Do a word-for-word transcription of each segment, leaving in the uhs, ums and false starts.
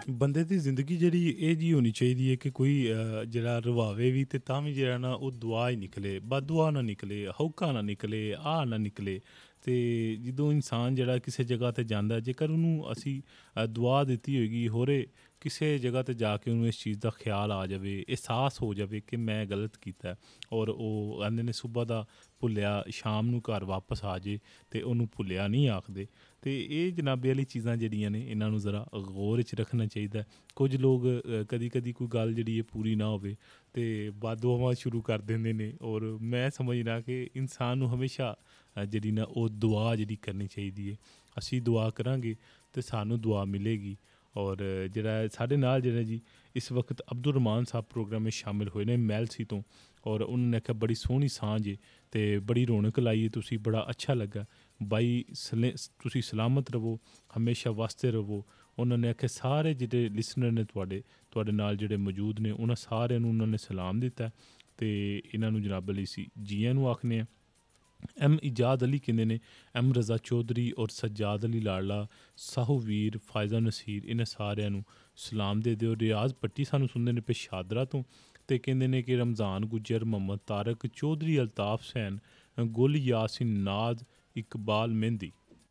ਬੰਦੇ ਦੀ ਜ਼ਿੰਦਗੀ ਜਿਹੜੀ ਇਹ ਜਿਹੀ ਹੋਣੀ ਚਾਹੀਦੀ ਹੈ ਕਿ ਕੋਈ ਅ, ਜਿਹੜਾ ਰਵਾਵੇ ਵੀ ਤੇ ਤਾਂ ਵੀ ਜਿਹੜਾ ਨਾ ਉਹ ਦੁਆ ਹੀ ਨਿਕਲੇ, ਬਦਦੁਆ ਨਾ ਨਿਕਲੇ, ਹੌਕਾ ਨਾ ਨਿਕਲੇ, ਆ ਨਾ ਨਿਕਲੇ। ਅਤੇ ਜਦੋਂ ਇਨਸਾਨ ਜਿਹੜਾ ਕਿਸੇ ਜਗ੍ਹਾ 'ਤੇ ਜਾਂਦਾ, ਜੇਕਰ ਉਹਨੂੰ ਅਸੀਂ ਅ, ਦੁਆ ਦਿੱਤੀ ਹੋਏਗੀ, ਹੋਰੇ ਕਿਸੇ ਜਗ੍ਹਾ 'ਤੇ ਜਾ ਕੇ ਉਹਨੂੰ ਇਸ ਚੀਜ਼ ਦਾ ਖਿਆਲ ਆ ਜਾਵੇ, ਅਹਿਸਾਸ ਹੋ ਜਾਵੇ ਕਿ ਮੈਂ ਗਲਤ ਕੀਤਾ, ਔਰ ਉਹ ਕਹਿੰਦੇ ਨੇ ਸੁਬਹ ਦਾ ਭੁੱਲਿਆ ਸ਼ਾਮ ਨੂੰ ਘਰ ਵਾਪਸ ਆ ਜੇ ਅਤੇ ਉਹਨੂੰ ਭੁੱਲਿਆ ਨਹੀਂ ਆਖਦੇ। ਅਤੇ ਇਹ ਜਨਾਬੇ ਵਾਲੀ ਚੀਜ਼ਾਂ ਜਿਹੜੀਆਂ ਨੇ ਇਹਨਾਂ ਨੂੰ ਜ਼ਰਾ ਗੌਰ 'ਚ ਰੱਖਣਾ ਚਾਹੀਦਾ। ਕੁਝ ਲੋਕ ਕਦੀ ਕਦੀ ਕੋਈ ਗੱਲ ਜਿਹੜੀ ਹੈ ਪੂਰੀ ਨਾ ਹੋਵੇ ਅਤੇ ਬਦਦੁਆਵਾਂ ਸ਼ੁਰੂ ਕਰ ਦਿੰਦੇ ਨੇ, ਔਰ ਮੈਂ ਸਮਝਦਾ ਕਿ ਇਨਸਾਨ ਨੂੰ ਹਮੇਸ਼ਾ ਅ, ਜਿਹੜੀ ਨਾ ਉਹ ਦੁਆ ਜਿਹੜੀ ਕਰਨੀ ਚਾਹੀਦੀ ਹੈ। ਅਸੀਂ ਦੁਆ ਕਰਾਂਗੇ ਅਤੇ ਸਾਨੂੰ ਦੁਆ ਮਿਲੇਗੀ। ਔਰ ਜਿਹੜਾ ਸਾਡੇ ਨਾਲ ਜਿਹੜਾ ਜੀ ਇਸ ਵਕਤ ਅਬਦੁਲ ਰਹਿਮਾਨ ਸਾਹਿਬ ਪ੍ਰੋਗਰਾਮ ਵਿੱਚ ਸ਼ਾਮਿਲ ਹੋਏ ਨੇ ਮੈਲਸੀ ਤੋਂ, ਔਰ ਉਹਨਾਂ ਨੇ ਆਖਿਆ ਬੜੀ ਸੋਹਣੀ ਸਾਂਝ ਹੈ ਅਤੇ ਬੜੀ ਰੌਣਕ ਲਾਈ ਹੈ ਤੁਸੀਂ, ਬੜਾ ਅੱਛਾ ਲੱਗਾ ਬਾਈ, ਸਲੇ ਤੁਸੀਂ ਸਲਾਮਤ ਰਹੋ, ਹਮੇਸ਼ਾ ਵਾਸਤੇ ਰਹੋ। ਉਹਨਾਂ ਨੇ ਆਖਿਆ ਸਾਰੇ ਜਿਹੜੇ ਲਿਸਨਰ ਨੇ ਤੁਹਾਡੇ ਤੁਹਾਡੇ ਨਾਲ ਜਿਹੜੇ ਮੌਜੂਦ ਨੇ ਉਹਨਾਂ ਸਾਰਿਆਂ ਨੂੰ ਉਹਨਾਂ ਨੇ ਸਲਾਮ ਦਿੱਤਾ ਅਤੇ ਇਹਨਾਂ ਨੂੰ ਜਨਾਬ ਅਲੀ ਸੀ ਜੀਆਂ ਨੂੰ ਆਖਦੇ ਹਾਂ। ਐਮ ਇਜਾਦ ਅਲੀ ਕਹਿੰਦੇ ਨੇ, ਐਮ ਰਜ਼ਾ ਚੌਧਰੀ ਔਰ ਸੱਜਾਦ ਅਲੀ ਲਾੜਲਾ, ਸਾਹੂ ਵੀਰ, ਫਾਇਜ਼ਾ ਨਸੀਰ, ਇਹਨਾਂ ਸਾਰਿਆਂ ਨੂੰ ਸਲਾਮ ਦੇ ਦਿਓ। ਰਿਆਜ਼ ਪੱਟੀ ਸਾਨੂੰ ਸੁਣਦੇ ਨੇ ਪੇਸ਼ਾਦਰਾ ਤੋਂ ਅਤੇ ਕਹਿੰਦੇ ਨੇ ਕਿ ਰਮਜ਼ਾਨ ਗੁੱਜਰ, ਮੁਹੰਮਦ ਤਾਰਕ ਚੌਧਰੀ, ਅਲਤਾਫ ਹੁਸੈਨ, ਗੁਲ ਯਾਸਿਨ, ਨਾਜ਼, ਇਕਬਾਲ ਮਹਿੰਦੀ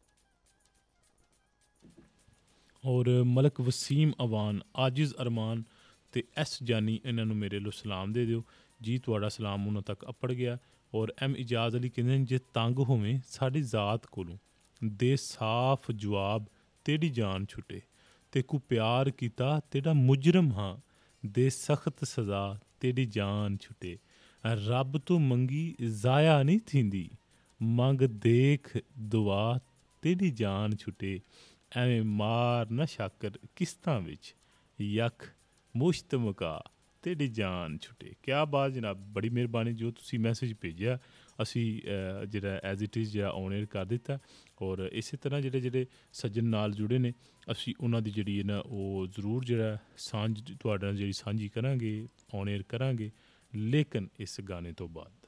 ਔਰ ਮਲਕ ਵਸੀਮ ਅਵਾਨ, ਆਜਿਜ਼ ਅਰਮਾਨ ਅਤੇ ਐਸ ਜਾਨੀ, ਇਹਨਾਂ ਨੂੰ ਮੇਰੇ ਲੋ ਸਲਾਮ ਦੇ ਦਿਓ ਜੀ। ਤੁਹਾਡਾ ਸਲਾਮ ਉਹਨਾਂ ਤੱਕ ਅਪੜ ਗਿਆ। ਔਰ ਐਮ ਇਜਾਜ਼ ਅਲੀ ਕਹਿੰਦੇ ਨੇ, ਜੇ ਤੰਗ ਹੋਵੇਂ ਸਾਡੀ ਜ਼ਾਤ ਕੋਲੋਂ ਦੇ ਸਾਫ਼ ਜਵਾਬ ਤੇਰੀ ਜਾਨ ਛੁੱਟੇ, ਤੇ ਕੋ ਪਿਆਰ ਕੀਤਾ ਤੇਰਾ ਮੁਜਰਮ ਹਾਂ, ਦੇ ਸਖਤ ਸਜ਼ਾ ਤੇਰੀ ਜਾਨ ਛੁੱਟੇ। ਰੱਬ ਤੋਂ ਮੰਗੀ ਜ਼ਾਇਆ ਨਹੀਂ ਥੀਂਦੀ, ਮੰਗ ਦੇਖ ਦੁਆ ਤੇਰੀ ਜਾਨ ਛੁੱਟੇ। ਐਵੇਂ ਮਾਰ ਨਾ ਸ਼ਾਕਰ ਕਿਸ਼ਤਾਂ ਵਿੱਚ, ਯਖ ਮੁਸ਼ਤ ਮੁਕਾ ਤੇਰੀ ਜਾਨ ਛੁੱਟੇ। ਕਿਆ ਬਾਤ ਜਨਾਬ, ਬੜੀ ਮਿਹਰਬਾਨੀ ਜੋ ਤੁਸੀਂ ਮੈਸੇਜ ਭੇਜਿਆ, ਅਸੀਂ ਜਿਹੜਾ ਐਜ਼ ਇਟ ਇਜ਼ ਜਿਹੜਾ ਔਨ ਏਅਰ ਕਰ ਦਿੱਤਾ। ਔਰ ਇਸੇ ਤਰ੍ਹਾਂ ਜਿਹੜੇ ਜਿਹੜੇ ਸੱਜਣ ਨਾਲ ਜੁੜੇ ਨੇ, ਅਸੀਂ ਉਹਨਾਂ ਦੀ ਜਿਹੜੀ ਹੈ ਨਾ ਉਹ ਜ਼ਰੂਰ ਜਿਹੜਾ ਸਾਂਝ ਤੁਹਾਡਾ ਜਿਹੜੀ ਸਾਂਝੀ ਕਰਾਂਗੇ, ਔਨ ਏਅਰ ਕਰਾਂਗੇ, ਲੇਕਿਨ ਇਸ ਗਾਣੇ ਤੋਂ ਬਾਅਦ।